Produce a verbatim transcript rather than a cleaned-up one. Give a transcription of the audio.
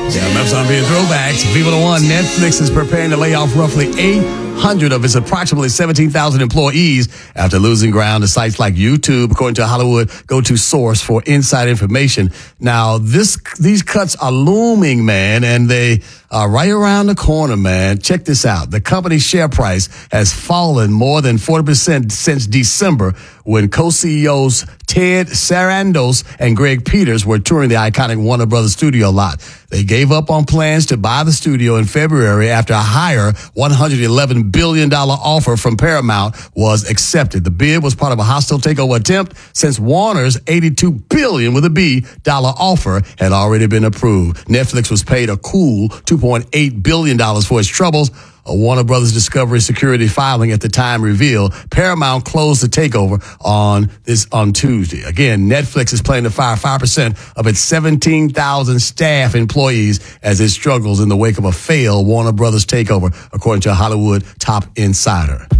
Yeah, remember some being throwbacks. People to one, Netflix is preparing to lay off roughly eight hundred of its approximately seventeen thousand employees after losing ground to sites like YouTube, according to a Hollywood go-to source for inside information. Now, this these cuts are looming, man, and they are right around the corner, man. Check this out. The company's share price has fallen more than forty percent since December when co-C E Os Ted Sarandos and Greg Peters were touring the iconic Warner Brothers studio lot. They gave up on plans to buy the studio in February after a higher one hundred eleven billion dollars offer from Paramount was accepted. The bid was part of a hostile takeover attempt since Warner's eighty-two billion dollars with a B dollar offer had already been approved. Netflix was paid a cool two point eight billion dollars for its troubles. A Warner Brothers Discovery security filing at the time revealed Paramount closed the takeover on this on Tuesday. Again, Netflix is planning to fire five percent of its seventeen thousand staff employees as it struggles in the wake of a failed Warner Brothers takeover, according to a Hollywood top insider.